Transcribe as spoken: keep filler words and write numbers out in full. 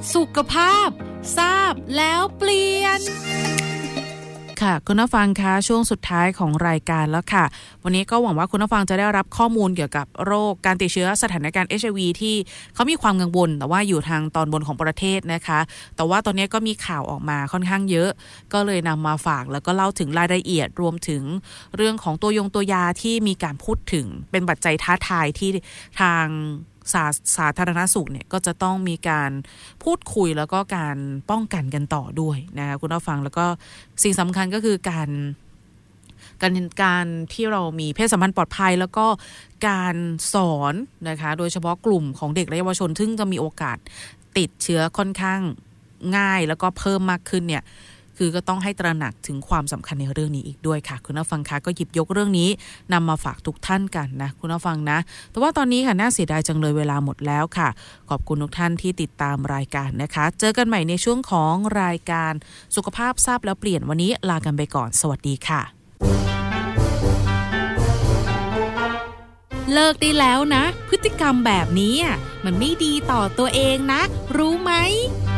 สุขภาพทราบแล้วเปลี่ยนค่ะคุณผู้ฟังคะช่วงสุดท้ายของรายการแล้วค่ะวันนี้ก็หวังว่าคุณผู้ฟังจะได้รับข้อมูลเกี่ยวกับโรคการติดเชื้อสถานการณ์ เอช ไอ วี ที่เขามีความกังวลแต่ว่าอยู่ทางตอนบนของประเทศนะคะแต่ว่าตอนนี้ก็มีข่าวออกมาค่อนข้างเยอะก็เลยนำมาฝากแล้วก็เล่าถึงรายละเอียดรวมถึงเรื่องของตัวยงตัวยาที่มีการพูดถึงเป็นปัจจัยท้าทายที่ทางสาสาธารณสุขเนี่ยก็จะต้องมีการพูดคุยแล้วก็การป้องกันกันต่อด้วยนะคะคุณผู้ฟังแล้วก็สิ่งสำคัญก็คือการการการที่เรามีเพศสัมพันธ์ปลอดภัยแล้วก็การสอนนะคะโดยเฉพาะกลุ่มของเด็กและเยาวชนซึ่งจะมีโอกาสติดเชื้อค่อนข้างง่ายแล้วก็เพิ่มมากขึ้นเนี่ยคือก็ต้องให้ตระหนักถึงความสำคัญในเรื่องนี้อีกด้วยค่ะคุณผู้ฟังคะก็หยิบยกเรื่องนี้นำมาฝากทุกท่านกันนะคุณผู้ฟังนะแต่ว่าตอนนี้ค่ะน่าเสียดายจังเลยเวลาหมดแล้วค่ะขอบคุณทุกท่านที่ติดตามรายการนะคะเจอกันใหม่ในช่วงของรายการสุขภาพทราบแล้วเปลี่ยนวันนี้ลากันไปก่อนสวัสดีค่ะเลิกได้แล้วนะพฤติกรรมแบบนี้มันไม่ดีต่อตัวเองนะรู้ไหม